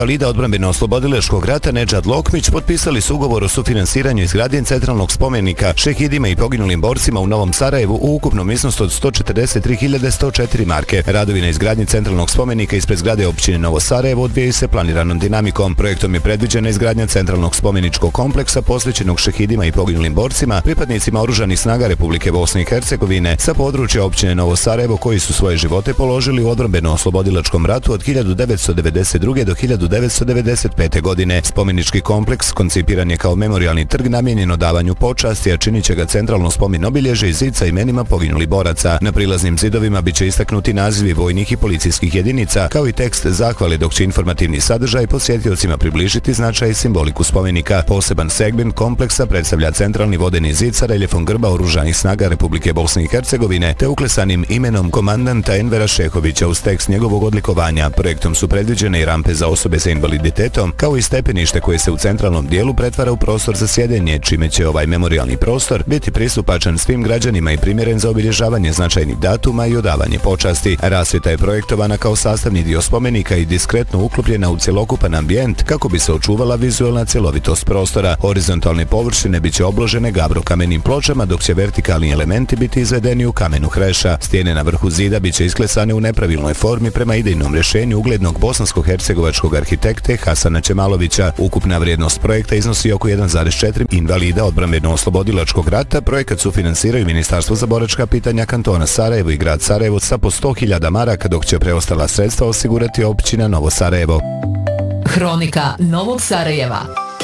Invalida odbrambeno-oslobodilačkog rata Nedžad Lokmić potpisali su ugovor o sufinansiranju izgradnje centralnog spomenika šehidima i poginulim borcima u Novom Sarajevu u ukupnom iznosu od 143.104 marke. Radovi na izgradnji centralnog spomenika ispred zgrade općine Novo Sarajevo odvijaju se planiranom dinamikom. Projektom je predviđena izgradnja centralnog spomeničkog kompleksa posvećenog šehidima i poginulim borcima, pripadnicima oružanih snaga Republike Bosne i Hercegovine sa područja općine Novo Sarajevo koji su svoje živote položili u odbrambeno-oslobodilačkom ratu od 1992. do 1995. godine. Spomenički kompleks koncipiran je kao memorijalni trg namijenjen odavanju počasti, a činit će ga centralno spomen obilježje i zid sa imenima poginulih boraca. Na prilaznim zidovima biće istaknuti nazivi vojnih i policijskih jedinica, kao i tekst zahvale, dok će informativni sadržaj posjetiocima približiti značaj i simboliku spomenika. Poseban segment kompleksa predstavlja centralni vodeni zid sa reljefom grba oružanih snaga Republike Bosne i Hercegovine, te uklesanim imenom komandanta Envera Šehovića uz tekst njegovog odlikovanja. Projektom su predviđene i rampe za osobe sa invaliditetom, kao i stepenište koje se u centralnom dijelu pretvara u prostor za sjedenje, čime će ovaj memorijalni prostor biti pristupačan svim građanima i primjeren za obilježavanje značajnih datuma i odavanje počasti. Rasvjeta je projektovana kao sastavni dio spomenika i diskretno uklopljena u cjelokupan ambijent kako bi se očuvala vizualna cjelovitost prostora. Horizontalne površine biće obložene gabro-kamenim pločama, dok će vertikalni elementi biti izvedeni u kamenu hreša. Stijene na vrhu zida biće isklesane u nepravilnoj formi prema idejnom rješenju uglednog bosansko-hercegovačkog arhitekte Hasana Čemalovića. Ukupna vrijednost projekta iznosi oko 1,4 invalida odbrambeno-oslobodilačkog rata. Projekat sufinansiraju Ministarstvo za boračka pitanja kantona Sarajevo i grad Sarajevo sa po 100.000 maraka, dok će preostala sredstva osigurati općina Novo Sarajevo. Hronika Novog Sarajeva.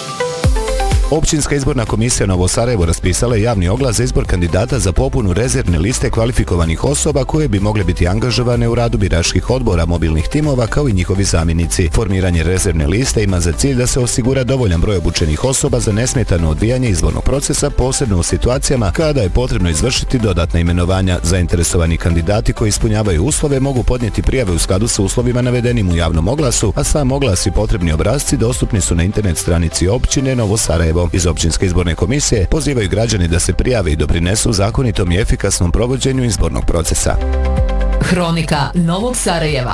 Općinska izborna komisija Novo Sarajevo raspisala je javni oglas za izbor kandidata za popunu rezervne liste kvalifikovanih osoba koje bi mogle biti angažovane u radu biračkih odbora mobilnih timova kao i njihovi zamjenici. Formiranje rezervne liste ima za cilj da se osigura dovoljan broj obučenih osoba za nesmetano odvijanje izbornog procesa, posebno u situacijama kada je potrebno izvršiti dodatna imenovanja. Zainteresovani kandidati koji ispunjavaju uslove mogu podnijeti prijave u skladu sa uslovima navedenim u javnom oglasu, a sam oglas i potrebni obrasci dostupni su na internet stranici općine Novo Sarajevo. Iz općinske izborne komisije pozivaju građani da se prijave i doprinesu zakonitom i efikasnom provođenju izbornog procesa. Hronika Novog Sarajeva.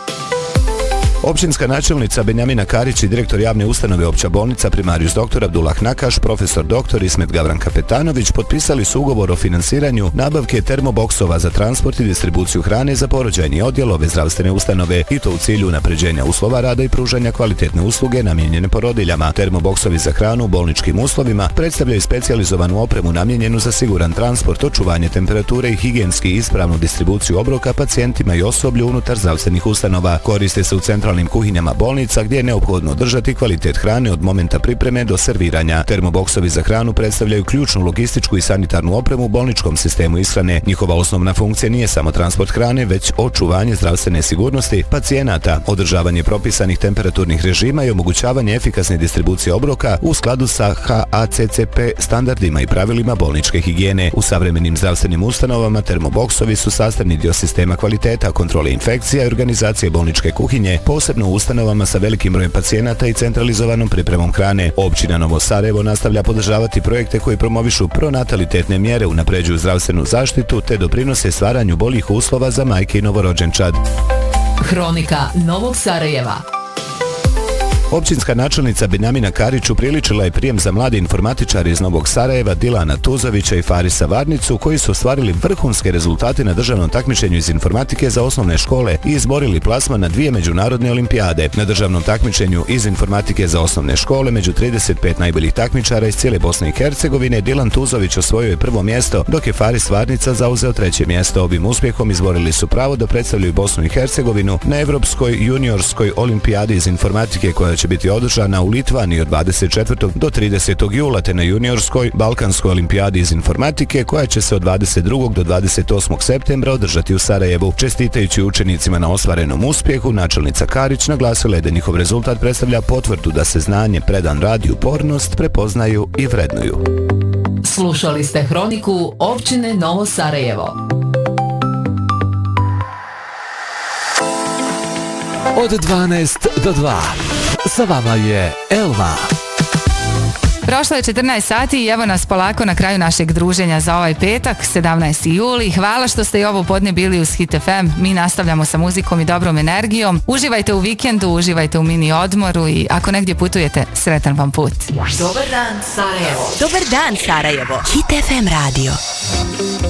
Općinska načelnica Benjamina Karić i direktor javne ustanove Opća bolnica primarijus dr. Abdullah Nakaš, profesor dr. Ismet Gavran Kapetanović potpisali su ugovor o finansiranju nabavke termoboksova za transport i distribuciju hrane za porođajni odjel ove zdravstvene ustanove, i to u cilju unapređenja uslova rada i pružanja kvalitetne usluge namijenjene porodiljama. Termoboksovi za hranu u bolničkim uslovima predstavljaju specijalizovanu opremu namijenjenu za siguran transport, očuvanje temperature i higijenski ispravnu distribuciju obroka pacijentima i osoblju unutar zdravstvenih ustanova. Koriste se u centralnim kuhinjama bolnica gdje je neophodno održati kvalitet hrane od momenta pripreme do serviranja. Termoboksovi za hranu predstavljaju ključnu logističku i sanitarnu opremu u bolničkom sistemu ishrane. Njihova osnovna funkcija nije samo transport hrane, već očuvanje zdravstvene sigurnosti pacijenata, održavanje propisanih temperaturnih režima i omogućavanje efikasne distribucije obroka u skladu sa HACCP standardima i pravilima bolničke higijene. U savremenim zdravstvenim ustanovama termoboksovi su sastavni dio sistema kvaliteta, kontrole infekcija i organizacije bolničke kuhinje, posebno u ustanovama sa velikim brojem pacijenata i centralizovanom pripremom hrane. Općina Novo Sarajevo nastavlja podržavati projekte koji promovišu pronatalitetne mjere, unapređuju zdravstvenu zaštitu te doprinose stvaranju boljih uslova za majke i novorođenčad. Hronika Novog Sarajeva. Općinska načelnica Benjamina Karić upriličila je prijem za mlade informatičare iz Novog Sarajeva Dilana Tuzovića i Farisa Varnicu, koji su ostvarili vrhunske rezultate na državnom takmičenju iz informatike za osnovne škole i izborili plasman na 2 međunarodne olimpijade. Na državnom takmičenju iz informatike za osnovne škole među 35 najboljih takmičara iz cijele Bosne i Hercegovine Dilan Tuzović osvojio je 1. mjesto, dok je Faris Varnica zauzeo 3. mjesto. Ovim uspjehom izborili su pravo da predstavljaju Bosnu i Hercegovinu na Evropskoj juniorskoj olimpijadi iz informatike koja će biti održana u Litvaniji od 24. do 30. jula, te na juniorskoj Balkanskoj olimpijadi iz informatike koja će se od 22. do 28. septembra održati u Sarajevu. Čestitajući učenicima na ostvarenom uspjehu, načelnica Karić naglasila je da njihov rezultat predstavlja potvrdu da se znanje, predan rad i upornost prepoznaju i vrednuju. Slušali ste Hroniku općine Novo Sarajevo. Od 12 do 2 sa vama je Elma. Prošlo je 14 sati i evo nas polako na kraju našeg druženja za ovaj petak, 17. juli. Hvala što ste i ovo podne bili uz Hit FM. Mi nastavljamo sa muzikom i dobrom energijom. Uživajte u vikendu, uživajte u mini odmoru i ako negdje putujete, sretan vam put. Dobar dan, Sarajevo. Dobar dan, Sarajevo. Hit FM radio.